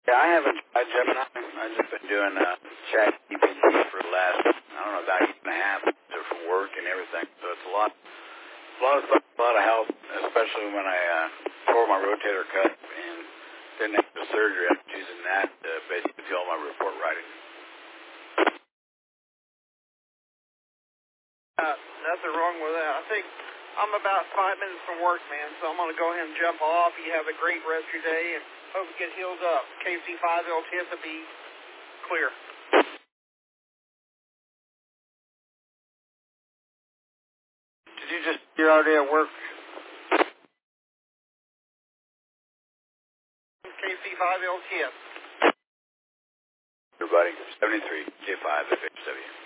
Yeah, I haven't tried Gemini. I've just been doing chat GPT for the last, I don't know, about a year and a half for work and everything. So it's a lot of stuff, a lot of help, especially when I tore my rotator cuff and didn't have the surgery. I'm using that to basically do all my report writing. Nothing wrong with that. I think I'm about 5 minutes from work, man, so I'm going to go ahead and jump off. You have a great rest of your day, and hope you get healed up. KC5LTS will be clear. Did you just, you're already at work? KC5LTS. Everybody, 73, J5, FHW.